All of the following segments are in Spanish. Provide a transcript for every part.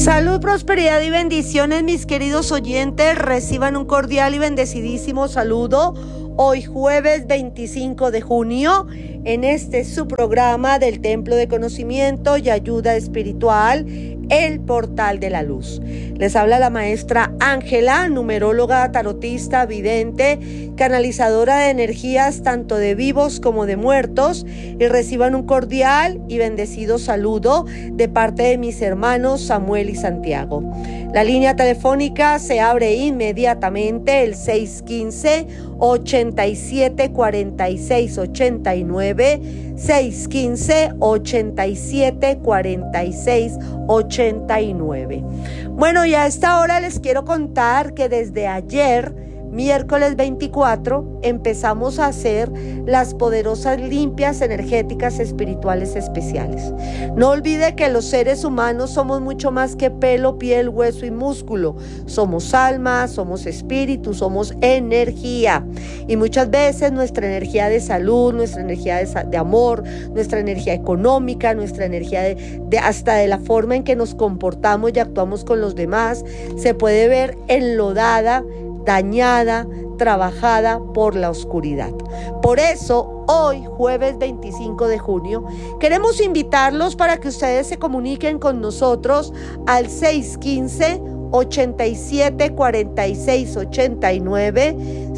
Salud, prosperidad y bendiciones, mis queridos oyentes. Reciban un cordial y bendecidísimo saludo hoy jueves 25 de junio en su programa del Templo de Conocimiento y Ayuda Espiritual, El Portal de la Luz. Les habla la maestra Ángela, numeróloga, tarotista, vidente, canalizadora de energías tanto de vivos como de muertos, y reciban un cordial y bendecido saludo de parte de mis hermanos Samuel y Santiago. La línea telefónica se abre inmediatamente, el 615-8746-89, 615-8746-89. Bueno, y a esta hora les quiero contar que desde ayer, miércoles 24, empezamos a hacer las poderosas limpias energéticas espirituales especiales. No olvide que los seres humanos somos mucho más que pelo, piel, hueso y músculo. Somos alma, somos espíritu, somos energía. Y muchas veces nuestra energía de salud, nuestra energía de amor, nuestra energía económica, nuestra energía hasta de la forma en que nos comportamos y actuamos con los demás, se puede ver enlodada, dañada, trabajada por la oscuridad. Por eso, hoy, jueves 25 de junio, queremos invitarlos para que ustedes se comuniquen con nosotros al 615-8746-89,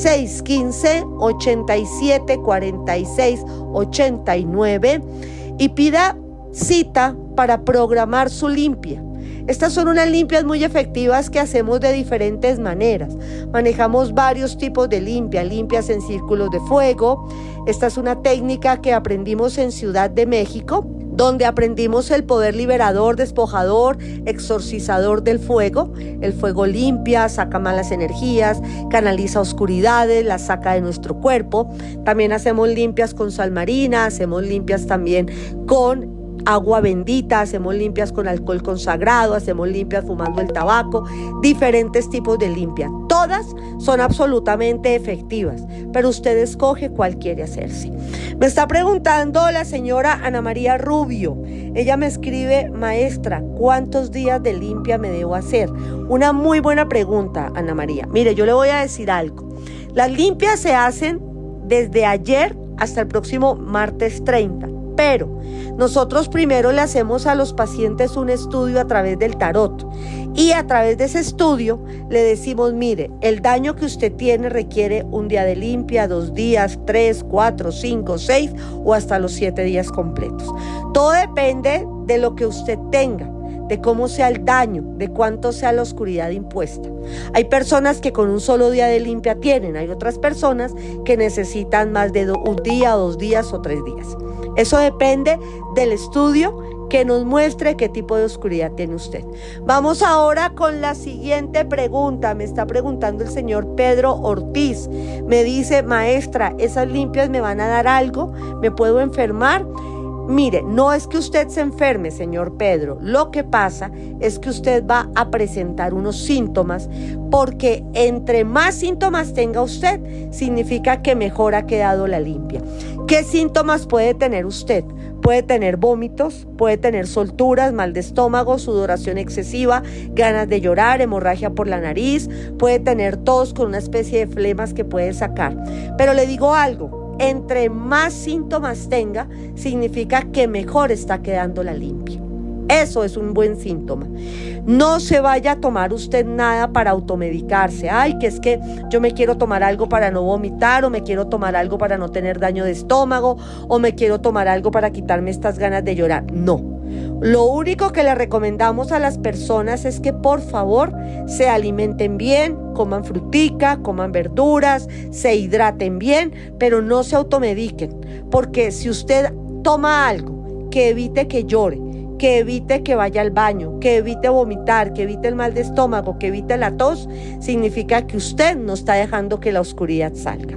615-8746-89 y pida cita para programar su limpia. Estas son unas limpias muy efectivas que hacemos de diferentes maneras. Manejamos varios tipos de limpias en círculos de fuego. Esta es una técnica que aprendimos en Ciudad de México, donde aprendimos el poder liberador, despojador, exorcizador del fuego. El fuego limpia, saca malas energías, canaliza oscuridades, las saca de nuestro cuerpo. También hacemos limpias con sal marina, hacemos limpias también con agua bendita, hacemos limpias con alcohol consagrado, hacemos limpias fumando el tabaco, diferentes tipos de limpias. Todas son absolutamente efectivas, pero usted escoge cuál quiere hacerse. Me está preguntando la señora Ana María Rubio. Ella me escribe: maestra, ¿cuántos días de limpia me debo hacer? Una muy buena pregunta, Ana María. Mire, yo le voy a decir algo. Las limpias se hacen desde ayer hasta el próximo martes 30. Pero nosotros primero le hacemos a los pacientes un estudio a través del tarot, y a través de ese estudio le decimos: mire, el daño que usted tiene requiere un día de limpia, 2 días, 3, 4, 5, 6 o hasta los 7 días completos. Todo depende de lo que usted tenga, de cómo sea el daño, de cuánto sea la oscuridad impuesta. Hay personas que con un solo día de limpia tienen, hay otras personas que necesitan más de un día, 2 días o 3 días. Eso depende del estudio que nos muestre qué tipo de oscuridad tiene usted. Vamos ahora con la siguiente pregunta. Me está preguntando el señor Pedro Ortiz. Me dice: maestra, ¿esas limpias me van a dar algo? ¿Me puedo enfermar? Mire, no es que usted se enferme, señor Pedro. Lo que pasa es que usted va a presentar unos síntomas, porque entre más síntomas tenga usted, significa que mejor ha quedado la limpia. ¿Qué síntomas puede tener usted? Puede tener vómitos, puede tener solturas, mal de estómago, sudoración excesiva, ganas de llorar, hemorragia por la nariz, puede tener tos con una especie de flemas que puede sacar. Pero le digo algo. Entre más síntomas tenga, significa que mejor está quedando la limpia. Eso es un buen síntoma. No se vaya a tomar usted nada para automedicarse. Ay, que es que yo me quiero tomar algo para no vomitar, o me quiero tomar algo para no tener daño de estómago, o me quiero tomar algo para quitarme estas ganas de llorar. No. Lo único que le recomendamos a las personas es que por favor se alimenten bien, coman frutica, coman verduras, se hidraten bien, pero no se automediquen, porque si usted toma algo que evite que llore, que evite que vaya al baño, que evite vomitar, que evite el mal de estómago, que evite la tos, significa que usted no está dejando que la oscuridad salga.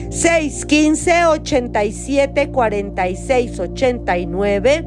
615-8746-89,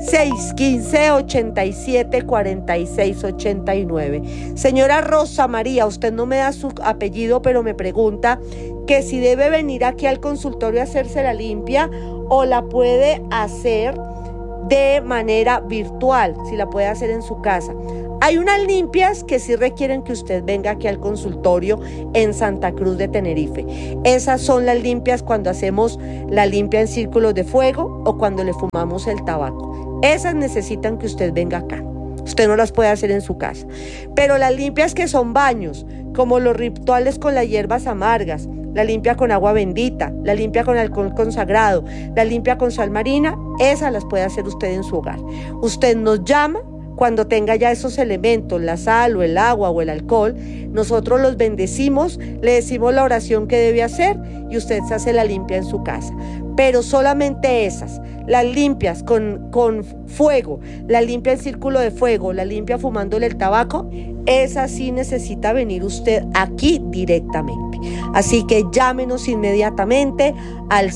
615-8746-89. Señora Rosa María, usted no me da su apellido, pero me pregunta que si debe venir aquí al consultorio a hacerse la limpia o la puede hacer de manera virtual, si la puede hacer en su casa. Hay unas limpias que sí requieren que usted venga aquí al consultorio en Santa Cruz de Tenerife. Esas son las limpias cuando hacemos la limpia en círculos de fuego o cuando le fumamos el tabaco. Esas necesitan que usted venga acá. Usted no las puede hacer en su casa. Pero las limpias que son baños, como los rituales con las hierbas amargas, la limpia con agua bendita, la limpia con alcohol consagrado, la limpia con sal marina, esas las puede hacer usted en su hogar. Usted nos llama cuando tenga ya esos elementos, la sal o el agua o el alcohol, nosotros los bendecimos, le decimos la oración que debe hacer y usted se hace la limpia en su casa. Pero solamente esas, las limpias con fuego, la limpia en círculo de fuego, la limpia fumándole el tabaco, esa sí necesita venir usted aquí directamente. Así que llámenos inmediatamente al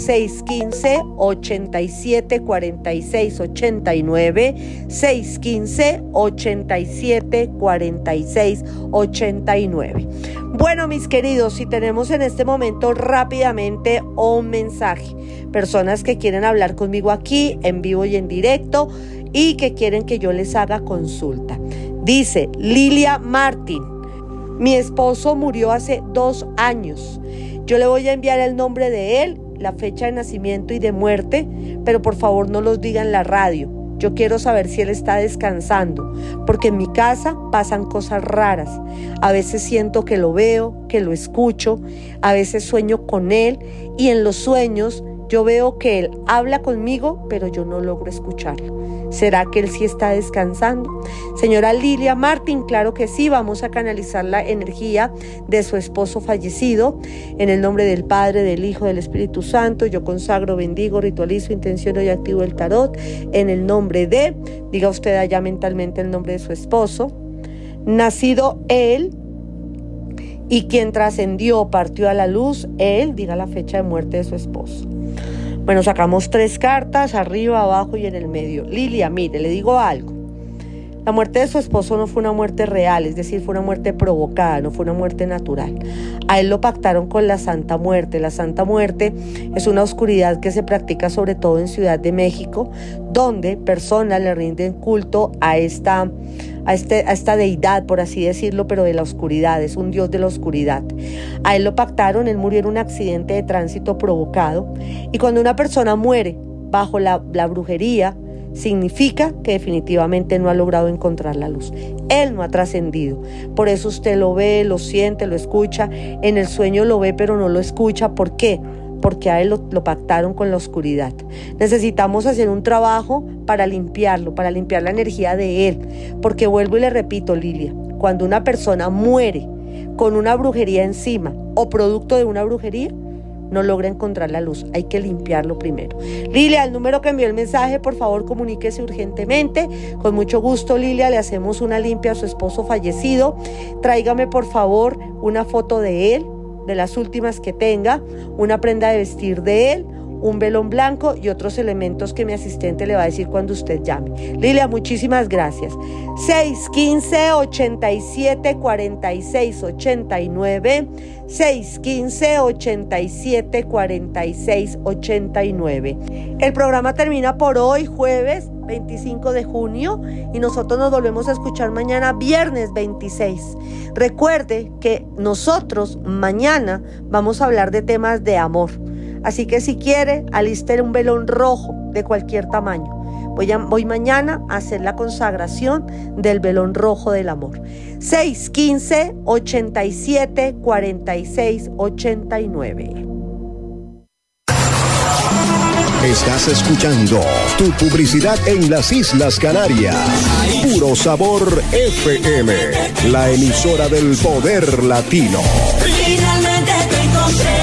615-87-46-89, 615-87-46-89. Bueno, mis queridos, si tenemos en este momento rápidamente un mensaje, personas que quieren hablar conmigo aquí en vivo y en directo y que quieren que yo les haga consulta. Dice Lilia Martín: mi esposo murió hace 2 años. Yo le voy a enviar el nombre de él, la fecha de nacimiento y de muerte, pero por favor no los diga en la radio. Yo quiero saber si él está descansando, porque en mi casa pasan cosas raras. A veces siento que lo veo, que lo escucho, a veces sueño con él y en los sueños yo veo que él habla conmigo, pero yo no logro escucharlo. ¿Será que él sí está descansando? Señora Lilia Martín, claro que sí, vamos a canalizar la energía de su esposo fallecido. En el nombre del Padre, del Hijo, del Espíritu Santo, yo consagro, bendigo, ritualizo, intenciono y activo el tarot. En el nombre de, diga usted allá mentalmente el nombre de su esposo, nacido él, y quien trascendió, partió a la luz, él, diga la fecha de muerte de su esposo. Bueno, sacamos 3 cartas, arriba, abajo y en el medio. Lilia, mire, le digo algo. La muerte de su esposo no fue una muerte real, es decir, fue una muerte provocada, no fue una muerte natural. A él lo pactaron con la Santa Muerte. La Santa Muerte es una oscuridad que se practica sobre todo en Ciudad de México, donde personas le rinden culto a esta deidad, por así decirlo, pero de la oscuridad, es un dios de la oscuridad. A él lo pactaron, él murió en un accidente de tránsito provocado, y cuando una persona muere bajo la brujería, significa que definitivamente no ha logrado encontrar la luz. Él no ha trascendido. Por eso usted lo ve, lo siente, lo escucha. En el sueño lo ve, pero no lo escucha. ¿Por qué? Porque a él lo pactaron con la oscuridad. Necesitamos hacer un trabajo para limpiarlo, para limpiar la energía de él. Porque vuelvo y le repito, Lilia, cuando una persona muere con una brujería encima o producto de una brujería, no logra encontrar la luz. Hay que limpiarlo primero. Lilia, el número que envió el mensaje, por favor, comuníquese urgentemente. Con mucho gusto, Lilia, le hacemos una limpia a su esposo fallecido. Tráigame, por favor, una foto de él, de las últimas que tenga, una prenda de vestir de él, un velón blanco y otros elementos que mi asistente le va a decir cuando usted llame. Lilia, muchísimas gracias. 615-87-46-89, 615-87-46-89. El programa termina por hoy, jueves 25 de junio, y nosotros nos volvemos a escuchar mañana, viernes 26. Recuerde que nosotros mañana vamos a hablar de temas de amor. Así que si quiere, aliste un velón rojo de cualquier tamaño. Voy mañana a hacer la consagración del velón rojo del amor. 615-87-46-89. Estás escuchando Tu Publicidad en las Islas Canarias. Puro Sabor FM, la emisora del poder latino. Finalmente te encontré.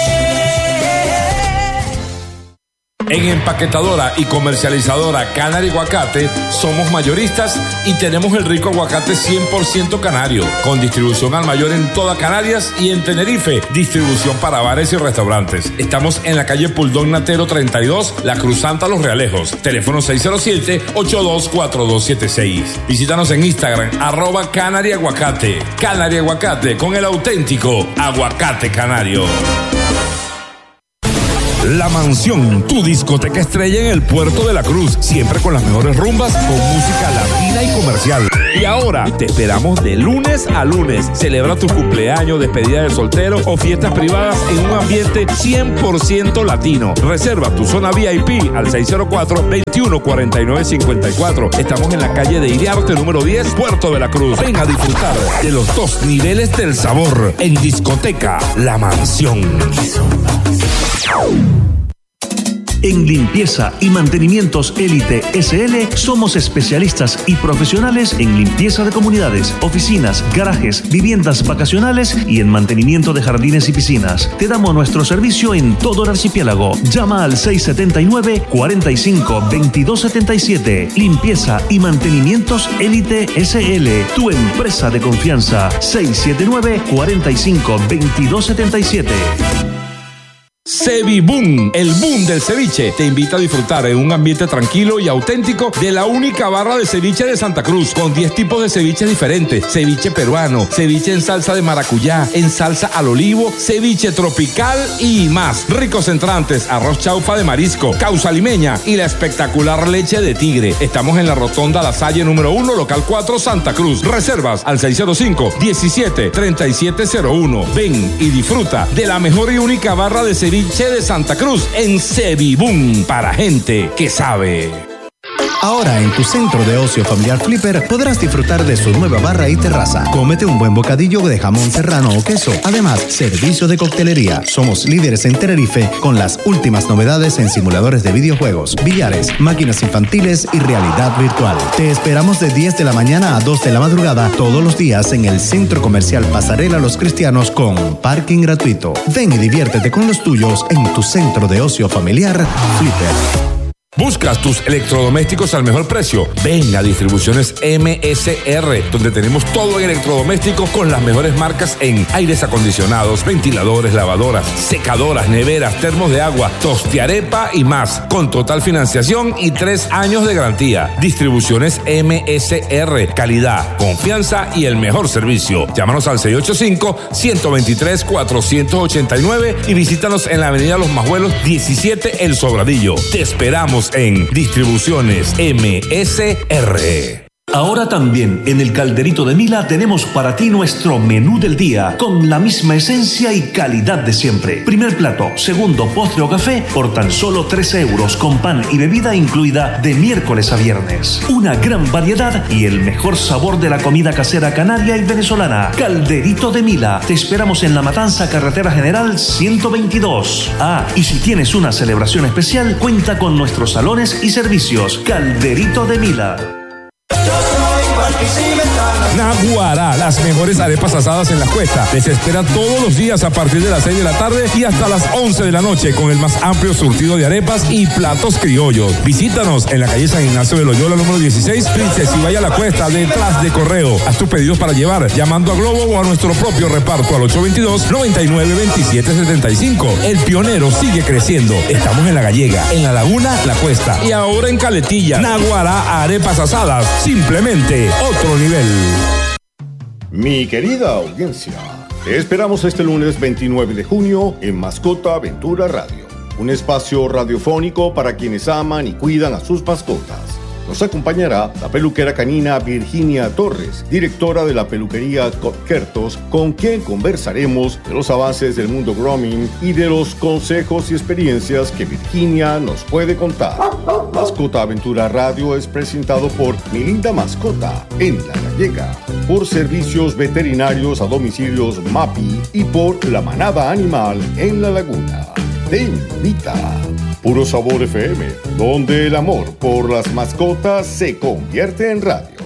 En empaquetadora y comercializadora Canary Aguacate somos mayoristas y tenemos el rico aguacate 100% canario, con distribución al mayor en toda Canarias y en Tenerife, distribución para bares y restaurantes. Estamos en la calle Puldón Natero 32, La Cruz Santa, Los Realejos. Teléfono 607-824276. Visítanos en Instagram, @Canary Aguacate. Canary Aguacate, con el auténtico aguacate canario. La Mansión, tu discoteca estrella en el puerto de la Cruz, siempre con las mejores rumbas, con música latina y comercial. Y ahora te esperamos de lunes a lunes. Celebra tu cumpleaños, despedida de soltero o fiestas privadas en un ambiente 100% latino. Reserva tu zona VIP al 604-2149-54. Estamos en la calle de Iriarte, número 10, Puerto de la Cruz. Ven a disfrutar de los dos niveles del sabor en Discoteca La Mansión. En limpieza y mantenimientos Élite SL somos especialistas y profesionales en limpieza de comunidades, oficinas, garajes, viviendas vacacionales y en mantenimiento de jardines y piscinas. Te damos nuestro servicio en todo el archipiélago. Llama al 679-45-2277. Limpieza y mantenimientos Élite SL, tu empresa de confianza. 679-45-2277. Ceviboom, el boom del ceviche, te invita a disfrutar en un ambiente tranquilo y auténtico de la única barra de ceviche de Santa Cruz, con 10 tipos de ceviches diferentes: ceviche peruano, ceviche en salsa de maracuyá, en salsa al olivo, ceviche tropical y más. Ricos entrantes, arroz chaufa de marisco, causa limeña y la espectacular leche de tigre. Estamos en la rotonda La Salle número 1, local 4, Santa Cruz. Reservas al 605-17-3701. Ven y disfruta de la mejor y única barra de ceviche de Santa Cruz en Ceviboom, para gente que sabe. Ahora en tu centro de ocio familiar Flipper podrás disfrutar de su nueva barra y terraza. Cómete un buen bocadillo de jamón serrano o queso. Además, servicio de coctelería. Somos líderes en Tenerife con las últimas novedades en simuladores de videojuegos, billares, máquinas infantiles y realidad virtual. Te esperamos de 10 de la mañana a 2 de la madrugada todos los días en el Centro Comercial Pasarela Los Cristianos con parking gratuito. Ven y diviértete con los tuyos en tu centro de ocio familiar Flipper. ¿Buscas tus electrodomésticos al mejor precio? Ven a Distribuciones MSR, donde tenemos todo en electrodomésticos con las mejores marcas en aires acondicionados, ventiladores, lavadoras, secadoras, neveras, termos de agua, tostiarepa y más, con total financiación y 3 años de garantía. Distribuciones MSR, calidad, confianza y el mejor servicio. Llámanos al 685-123-489 y visítanos en la avenida Los Majuelos 17 El Sobradillo. Te esperamos en Distribuciones MSR. Ahora también en el Calderito de Mila tenemos para ti nuestro menú del día, con la misma esencia y calidad de siempre. Primer plato, segundo, postre o café por tan solo 13 euros, con pan y bebida incluida de miércoles a viernes. Una gran variedad y el mejor sabor de la comida casera canaria y venezolana. Calderito de Mila. Te esperamos en La Matanza, Carretera General 122. Ah, y si tienes una celebración especial, cuenta con nuestros salones y servicios. Calderito de Mila. Naguará, las mejores arepas asadas en la Cuesta. Les espera todos los días a partir de las 6 de la tarde y hasta las 11 de la noche con el más amplio surtido de arepas y platos criollos. Visítanos en la calle San Ignacio de Loyola, número 16, Princess y vaya a la Cuesta, detrás de Correo. Haz tus pedidos para llevar llamando a Globo o a nuestro propio reparto al 822-99-2775. El Pionero sigue creciendo. Estamos en La Gallega, en La Laguna, La Cuesta y ahora en Caletilla. Naguará, arepas asadas, simplemente otro nivel. Mi querida audiencia, te esperamos este lunes 29 de junio en Mascota Aventura Radio, un espacio radiofónico para quienes aman y cuidan a sus mascotas. Nos acompañará la peluquera canina Virginia Torres, directora de la peluquería Cotkertos, con quien conversaremos de los avances del mundo grooming y de los consejos y experiencias que Virginia nos puede contar. Mascota Aventura Radio es presentado por Mi Linda Mascota en La Gallega, por Servicios Veterinarios a Domicilios MAPI y por La Manada Animal en La Laguna. Te invita. Puro Sabor FM, donde el amor por las mascotas se convierte en radio.